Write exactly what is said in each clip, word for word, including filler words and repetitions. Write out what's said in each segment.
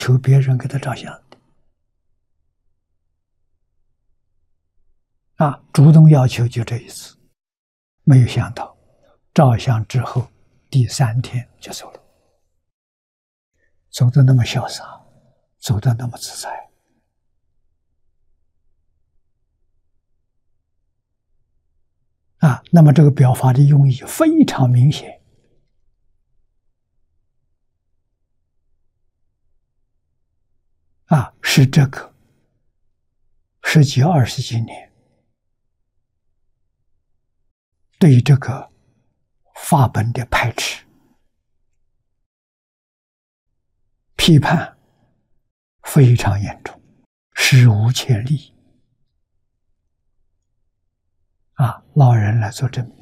求别人给他照相的啊，主动要求就这一次，没有想到照相之后第三天就走了，走得那么潇洒，走得那么自在啊，那么这个表法的用意非常明显啊，是这个十几二十几年对这个法本的排斥、批判非常严重，史无前例啊！老人来做证明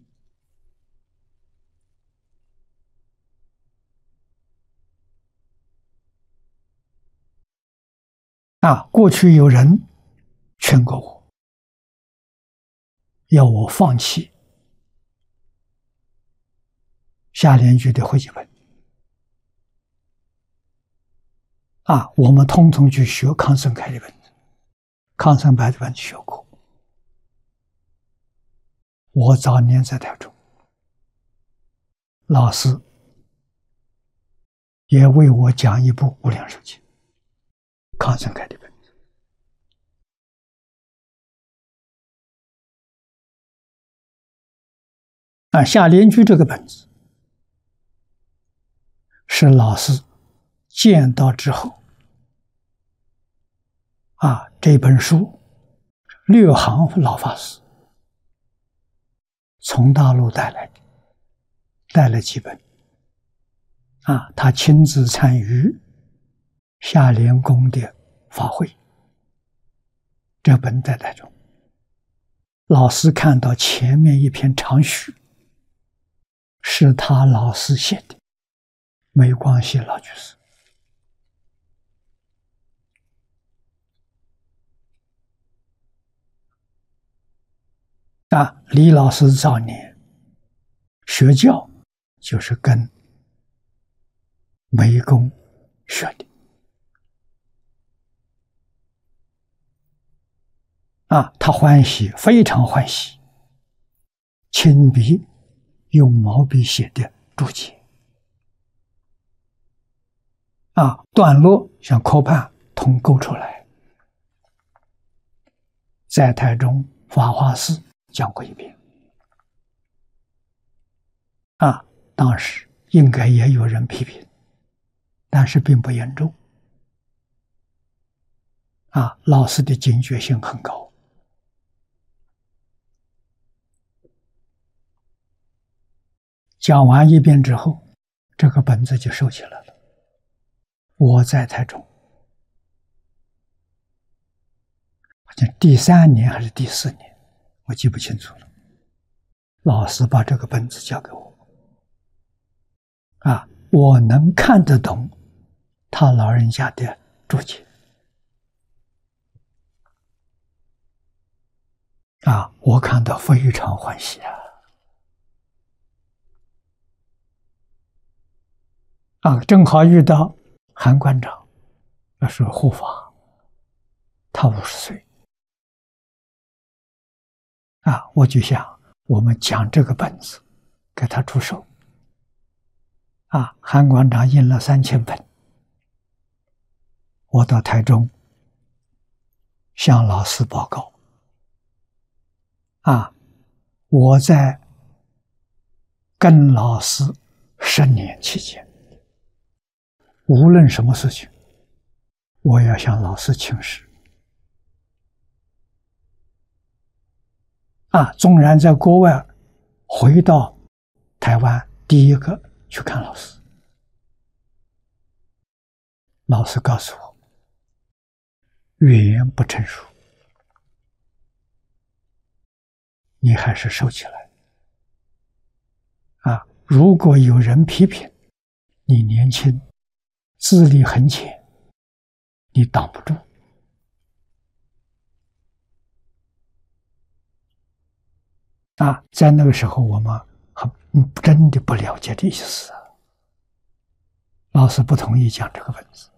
啊！过去有人劝过我，要我放弃下联句的汇集本啊，我们统统去学康生开的本子，康生白的本子学过。我早年在台中，老师也为我讲一部《无量寿经》，康生开的本子啊，下联句这个本子是老师见到之后啊，这本书略行老法师从大陆带来的，带了几本啊，他亲自参与下联公的法会，这本在台中，老师看到前面一篇长序是他老师写的，梅光熙老居士啊，李老师早年学教就是跟梅公学的啊，他欢喜，非常欢喜，亲笔用毛笔写的注解啊，段落像科判统勾出来，在台中法华寺讲过一遍啊，当时应该也有人批评，但是并不严重啊，老师的警觉性很高。讲完一遍之后，这个本子就收起来了。我在台中，好像第三年还是第四年，我记不清楚了。老师把这个本子交给我，啊，我能看得懂他老人家的注解，啊，我看到非常欢喜啊。啊，正好遇到韩馆长，那是护法，他五十岁，啊，我就想我们讲这个本子给他出手，啊，韩馆长印了三千本，我到台中向老师报告，啊，我在跟老师十年期间，无论什么事情，我要向老师请示。啊，纵然在国外，回到台湾，第一个去看老师。老师告诉我，语言不成熟，你还是收起来。啊，如果有人批评你年轻，资历很浅，你挡不住啊！在那个时候，我们很真的不了解这意思啊。老师不同意讲这个本子